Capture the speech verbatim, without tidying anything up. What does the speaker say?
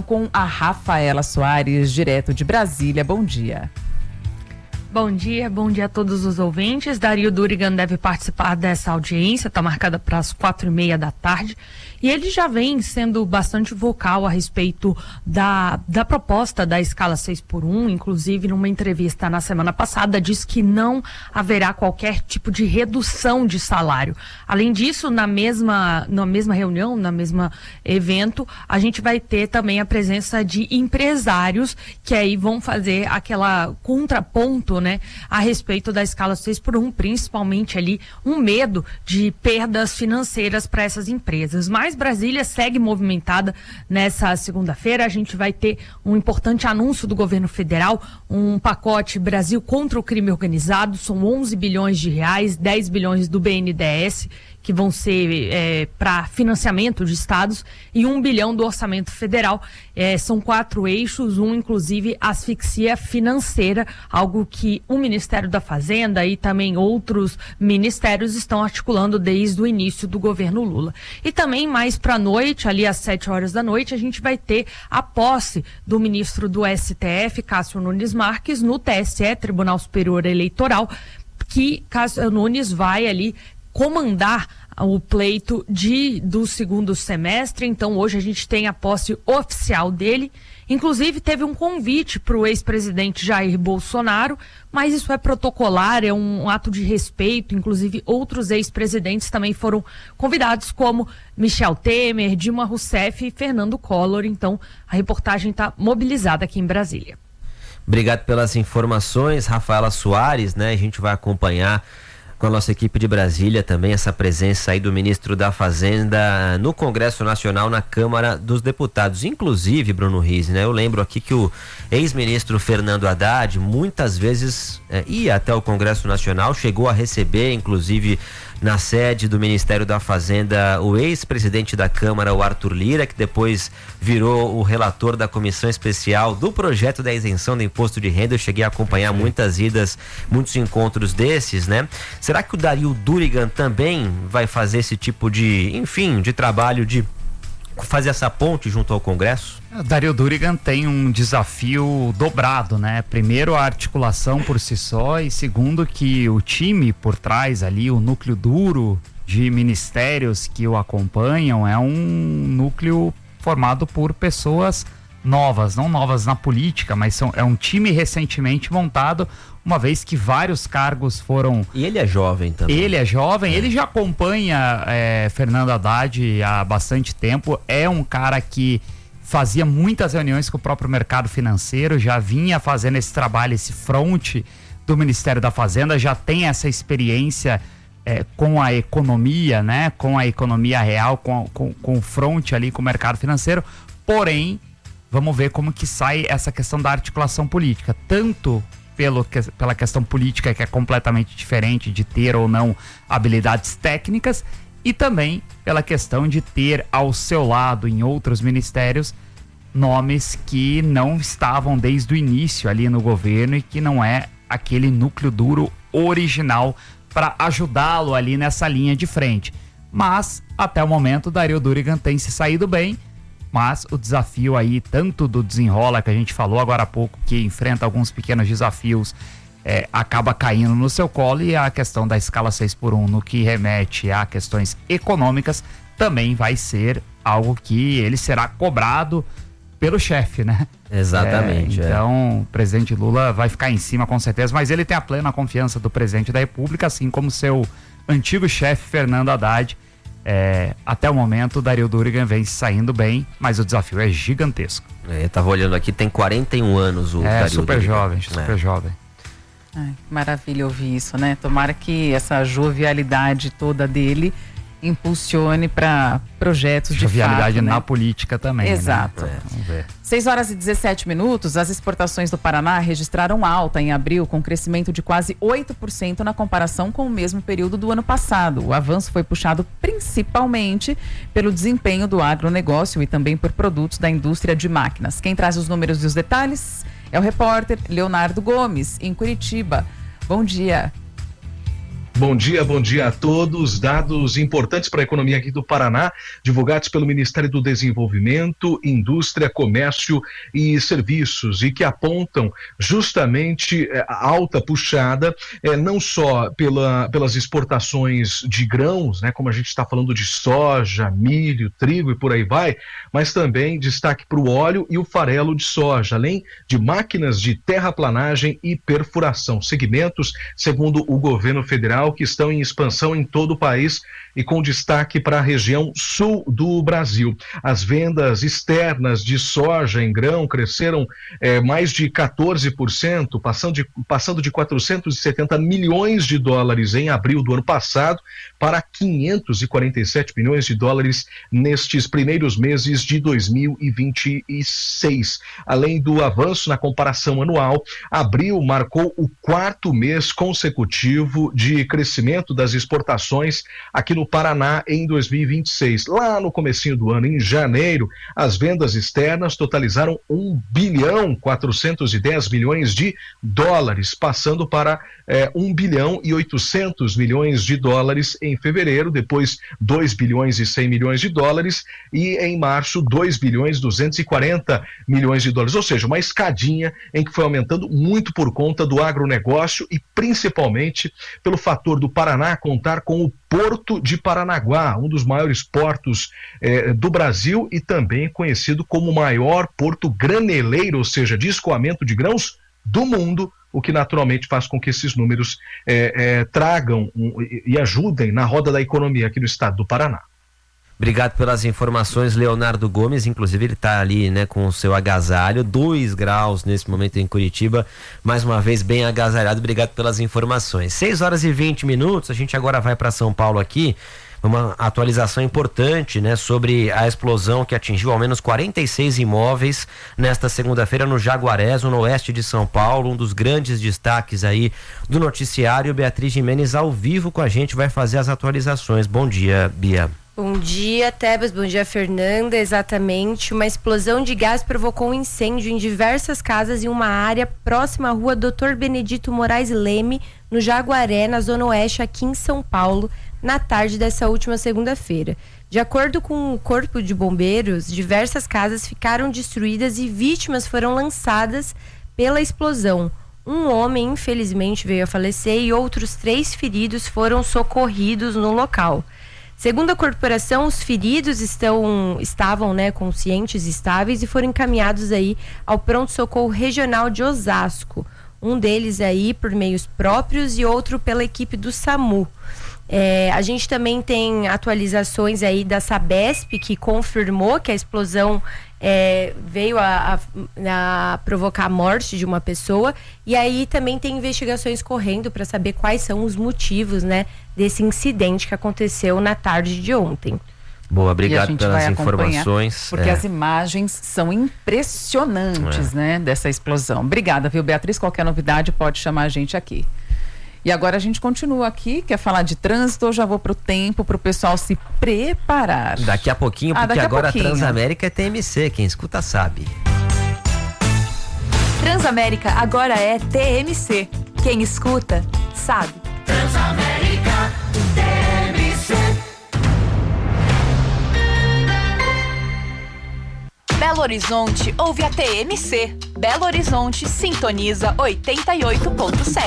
com a Rafaela Soares, direto de Brasília. Bom dia. Bom dia, bom dia a todos os ouvintes. Dario Durigan deve participar dessa audiência, está marcada para as quatro e meia da tarde. E ele já vem sendo bastante vocal a respeito da, da proposta da escala seis por um, inclusive numa entrevista na semana passada, disse que não haverá qualquer tipo de redução de salário. Além disso, na mesma, na mesma reunião, na mesma evento, a gente vai ter também a presença de empresários que aí vão fazer aquela contraponto, né, a respeito da escala seis por um, principalmente ali um medo de perdas financeiras para essas empresas. Mas Brasília segue movimentada nessa segunda-feira. A gente vai ter um importante anúncio do governo federal, um pacote Brasil contra o crime organizado, são onze bilhões de reais, dez bilhões do B N Dê Esse, que vão ser é, para financiamento de estados, e um bilhão do orçamento federal. É, são quatro eixos, um inclusive asfixia financeira, algo que o Ministério da Fazenda e também outros ministérios estão articulando desde o início do governo Lula. E também mais para a noite, ali às sete horas da noite, a gente vai ter a posse do ministro do S T F, Cássio Nunes Marques, no T S E, Tribunal Superior Eleitoral, que Cássio Nunes vai ali comandar o pleito de, do segundo semestre. Então hoje a gente tem a posse oficial dele. Inclusive teve um convite para o ex-presidente Jair Bolsonaro, mas isso é protocolar, é um, um ato de respeito. Inclusive outros ex-presidentes também foram convidados, como Michel Temer, Dilma Rousseff e Fernando Collor. Então a reportagem está mobilizada aqui em Brasília. Obrigado pelas informações, Rafaela Soares, né? A gente vai acompanhar com a nossa equipe de Brasília também essa presença aí do ministro da Fazenda no Congresso Nacional, na Câmara dos Deputados. Inclusive, Bruno Rizzi, né? Eu lembro aqui que o ex-ministro Fernando Haddad muitas vezes é, ia até o Congresso Nacional, chegou a receber, inclusive na sede do Ministério da Fazenda, o ex-presidente da Câmara, o Arthur Lira, que depois virou o relator da comissão especial do projeto da isenção do imposto de renda. Eu cheguei a acompanhar muitas idas, muitos encontros desses, né? Será que o Dario Durigan também vai fazer esse tipo de, enfim, de trabalho de fazer essa ponte junto ao Congresso? O Dario Durigan tem um desafio dobrado, né? Primeiro, a articulação por si só, e segundo, que o time por trás ali, o núcleo duro de ministérios que o acompanham, é um núcleo formado por pessoas novas, não novas na política, mas são, é um time recentemente montado, uma vez que vários cargos foram... E ele é jovem também. Ele é jovem, é. Ele já acompanha é, Fernando Haddad há bastante tempo, é um cara que fazia muitas reuniões com o próprio mercado financeiro, já vinha fazendo esse trabalho, esse fronte do Ministério da Fazenda, já tem essa experiência é, com a economia, né? Com a economia real, com, com, com o fronte ali com o mercado financeiro. Porém, vamos ver como que sai essa questão da articulação política, tanto pelo, pela questão política, que é completamente diferente de ter ou não habilidades técnicas, e também pela questão de ter ao seu lado, em outros ministérios, nomes que não estavam desde o início ali no governo e que não é aquele núcleo duro original para ajudá-lo ali nessa linha de frente. Mas, até o momento, o Dario Durigan tem se saído bem, mas o desafio aí, tanto do desenrola que a gente falou agora há pouco, que enfrenta alguns pequenos desafios, É, acaba caindo no seu colo, e a questão da escala seis por um, no que remete a questões econômicas, também vai ser algo que ele será cobrado pelo chefe, né? Exatamente. É, então, é. O presidente Lula vai ficar em cima com certeza, mas ele tem a plena confiança do presidente da República, assim como seu antigo chefe Fernando Haddad. É, até o momento o Dario Durigan vem saindo bem, mas o desafio é gigantesco. É, eu tava olhando aqui, tem quarenta e um anos o é, Dario super Durigan. jovem, super é. jovem. Ai, maravilha ouvir isso, né? Tomara que essa jovialidade toda dele impulsione para projetos de jovialidade fato, né? na política também. Exato. Né? É, vamos ver. seis horas e dezessete minutos, as exportações do Paraná registraram alta em abril, com crescimento de quase oito por cento na comparação com o mesmo período do ano passado. O avanço foi puxado principalmente pelo desempenho do agronegócio e também por produtos da indústria de máquinas. Quem traz os números e os detalhes é o repórter Leonardo Gomes, em Curitiba. Bom dia. Bom dia, bom dia a todos. Dados importantes para a economia aqui do Paraná, divulgados pelo Ministério do Desenvolvimento, Indústria, Comércio e Serviços, e que apontam justamente a alta puxada, eh, não só pela, pelas exportações de grãos, né, como a gente está falando de soja, milho, trigo e por aí vai, mas também destaque para o óleo e o farelo de soja, além de máquinas de terraplanagem e perfuração, segmentos, segundo o governo federal, que estão em expansão em todo o país e com destaque para a região sul do Brasil. As vendas externas de soja em grão cresceram eh, mais de quatorze por cento, passando de, passando de quatrocentos e setenta milhões de dólares em abril do ano passado para quinhentos e quarenta e sete milhões de dólares nestes primeiros meses de dois mil e vinte e seis. Além do avanço na comparação anual, abril marcou o quarto mês consecutivo de crescimento das exportações aqui no Paraná em dois mil e vinte e seis. Lá no comecinho do ano, em janeiro, as vendas externas totalizaram um bilhão quatrocentos e dez milhões de dólares, passando para eh, um bilhão e oitocentos milhões de dólares em fevereiro, depois dois bilhões e cem milhões de dólares e em março dois bilhões duzentos e quarenta milhões de dólares, ou seja, uma escadinha em que foi aumentando muito por conta do agronegócio e principalmente pelo fator do Paraná contar com o Porto de Paranaguá, um dos maiores portos eh, do Brasil e também conhecido como o maior porto graneleiro, ou seja, de escoamento de grãos do mundo, o que naturalmente faz com que esses números eh, eh, tragam um, e, e ajudem na roda da economia aqui no estado do Paraná. Obrigado pelas informações, Leonardo Gomes. Inclusive ele está ali, né, com o seu agasalho, dois graus nesse momento em Curitiba, mais uma vez bem agasalhado. Obrigado pelas informações. seis horas e vinte minutos, a gente agora vai para São Paulo aqui, uma atualização importante, né, sobre a explosão que atingiu ao menos quarenta e seis imóveis nesta segunda-feira no Jaguaré, no oeste de São Paulo, um dos grandes destaques aí do noticiário. Beatriz Jimenez ao vivo com a gente vai fazer as atualizações. Bom dia, Bia. Bom dia, Tebas, bom dia, Fernanda. Exatamente, uma explosão de gás provocou um incêndio em diversas casas em uma área próxima à rua doutor Benedito Moraes Leme, no Jaguaré, na zona oeste, aqui em São Paulo, na tarde dessa última segunda-feira. De acordo com o Corpo de Bombeiros, diversas casas ficaram destruídas e vítimas foram lançadas pela explosão. Um homem, infelizmente, veio a falecer e outros três feridos foram socorridos no local. Segundo a corporação, os feridos estão, estavam né, conscientes e estáveis e foram encaminhados aí ao pronto-socorro regional de Osasco. Um deles aí por meios próprios e outro pela equipe do SAMU. É, a gente também tem atualizações aí da Sabesp, que confirmou que a explosão é, veio a, a, a provocar a morte de uma pessoa, e aí também tem investigações correndo para saber quais são os motivos, né, desse incidente que aconteceu na tarde de ontem. Boa, obrigado pelas informações. Porque é. as imagens são impressionantes, é. né, dessa explosão. Obrigada, viu, Beatriz? Qualquer novidade pode chamar a gente aqui. E agora a gente continua aqui, quer falar de trânsito, eu já vou pro tempo, pro pessoal se preparar. Daqui a pouquinho, porque ah, daqui agora a, a Transamérica é T M C, quem escuta sabe. Transamérica agora é T M C, quem escuta sabe. Transamérica T M C. Belo Horizonte ouve a T M C. Belo Horizonte sintoniza oitenta e oito ponto sete.